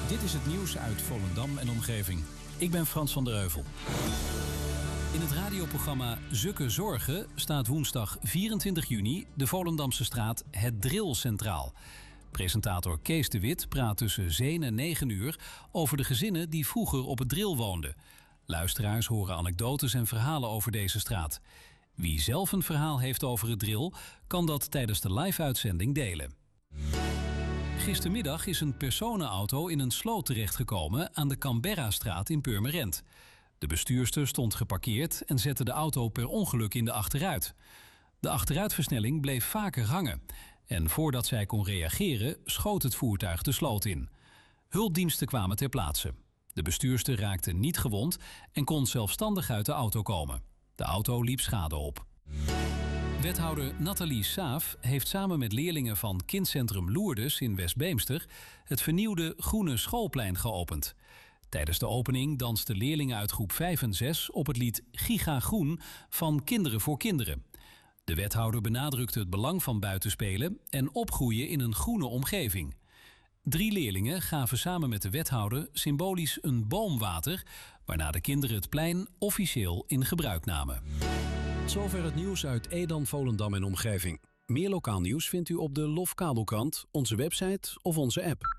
Dit is het nieuws uit Volendam en omgeving. Ik ben Frans van der Heuvel. In het radioprogramma Zukke Zorgen staat woensdag 24 juni de Volendamse straat Het Dril centraal. Presentator Kees de Wit praat tussen 7 en 9 uur over de gezinnen die vroeger op het Dril woonden. Luisteraars horen anekdotes en verhalen over deze straat. Wie zelf een verhaal heeft over het Dril, kan dat tijdens de live-uitzending delen. Gistermiddag is een personenauto in een sloot terechtgekomen aan de Canberra-straat in Purmerend. De bestuurster stond geparkeerd en zette de auto per ongeluk in de achteruit. De achteruitversnelling bleef vaker hangen. En voordat zij kon reageren, schoot het voertuig de sloot in. Hulpdiensten kwamen ter plaatse. De bestuurster raakte niet gewond en kon zelfstandig uit de auto komen. De auto liep schade op. Wethouder Nathalie Saaf heeft samen met leerlingen van kindcentrum Lourdes in West-Beemster het vernieuwde Groene Schoolplein geopend. Tijdens de opening dansten leerlingen uit groep 5 en 6 op het lied Giga Groen van Kinderen voor Kinderen. De wethouder benadrukte het belang van buitenspelen en opgroeien in een groene omgeving. 3 leerlingen gaven samen met de wethouder symbolisch een boom water, waarna de kinderen het plein officieel in gebruik namen. Tot zover het nieuws uit Edam, Volendam en omgeving. Meer lokaal nieuws vindt u op de Lof Kabelkrant, onze website of onze app.